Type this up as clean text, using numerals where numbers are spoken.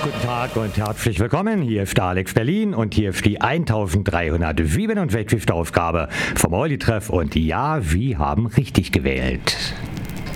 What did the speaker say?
Guten Tag und herzlich willkommen. Hier ist Alex Berlin und hier ist die 1367. Ausgabe vom Oli-Treff. Und ja, wir haben richtig gewählt.